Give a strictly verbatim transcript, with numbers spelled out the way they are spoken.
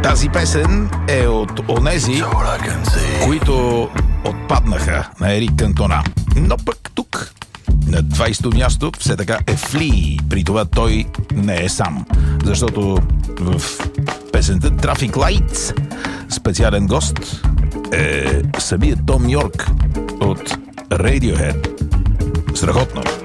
Тази песен е от онези, които отпаднаха на Ерик Кантона. Но пък тук, на двайсето място, все така е Фли. При това той не е сам. Защото в песента Traffic Lights специален гост е самият Том Йорк от Radiohead. Страхотно!